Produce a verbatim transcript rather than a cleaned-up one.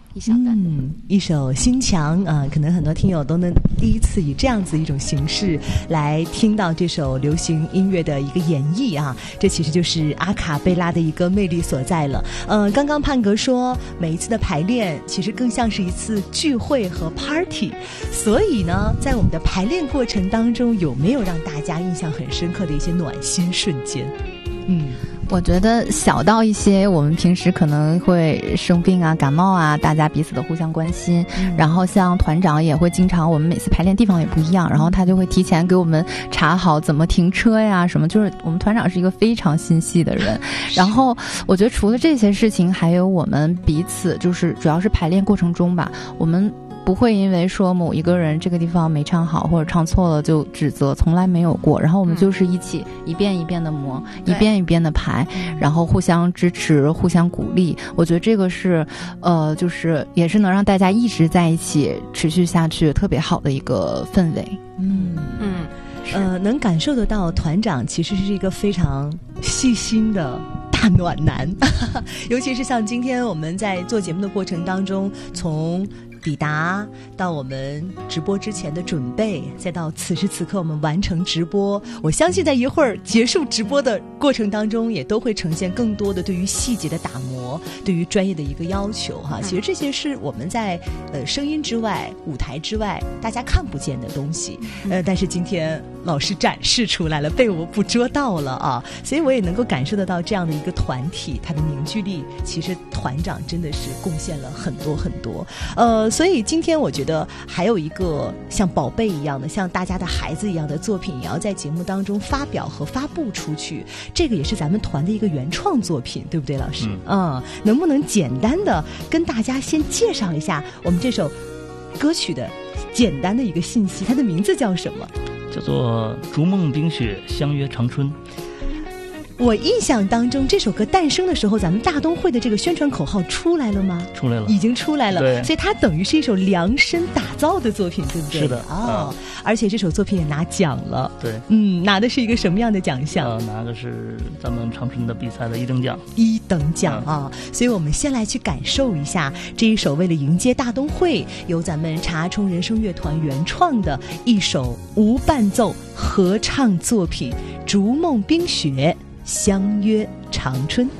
一小段。 嗯，一首《心墙》啊、呃，可能很多听友都能第一次以这样子一种形式来听到这首流行音乐的一个演绎啊，这其实就是阿卡贝拉的一个魅力所在了。呃，刚刚盼格说，每一次的排练其实更像是一次聚会和 party， 所以呢，在我们的排练过程当中，有没有让大家印象很深刻的一些暖心瞬间？嗯。 我觉得小到一些我们平时可能会生病啊、感冒啊，大家彼此的互相关心、嗯、然后像团长也会经常，我们每次排练地方也不一样，然后他就会提前给我们查好怎么停车呀什么，就是我们团长是一个非常心细的人。然后我觉得除了这些事情，还有我们彼此就是主要是排练过程中吧，我们不会因为说某一个人这个地方没唱好或者唱错了就指责，从来没有过。然后我们就是一起一遍一遍的磨、嗯、一遍一遍的排，然后互相支持互相鼓励。我觉得这个是呃，就是也是能让大家一直在一起持续下去特别好的一个氛围。 嗯嗯，呃，能感受得到团长其实是一个非常细心的大暖男尤其是像今天我们在做节目的过程当中，从抵达到我们直播之前的准备，再到此时此刻我们完成直播，我相信在一会儿结束直播的过程当中，也都会呈现更多的对于细节的打磨，对于专业的一个要求哈。其实这些是我们在呃声音之外、舞台之外大家看不见的东西，呃，但是今天老师展示出来了，被我捕捉到了啊，所以我也能够感受得到这样的一个团体，它的凝聚力，其实团长真的是贡献了很多很多。呃，所以今天我觉得还有一个像宝贝一样的，像大家的孩子一样的作品，也要在节目当中发表和发布出去。这个也是咱们团的一个原创作品，对不对，老师？嗯，嗯能不能简单的跟大家先介绍一下我们这首歌曲的简单的一个信息？它的名字叫什么？ 叫做《逐梦冰雪，相约长春》。 我印象当中，这首歌诞生的时候，咱们大东会的这个宣传口号出来了吗？ 出来了， 已经出来了。 对， 所以它等于是一首量身打造的作品，对不对？ 是的。 哦、 嗯， 而且这首作品也拿奖了。 对， 嗯，拿的是一个什么样的奖项？ 呃，拿的是咱们长春的比赛的一等奖。 一等奖啊！嗯、所以我们先来去感受一下这一首为了迎接大东会，由咱们查冲人声乐团原创的一首无伴奏合唱作品《逐梦冰雪，相约长春》。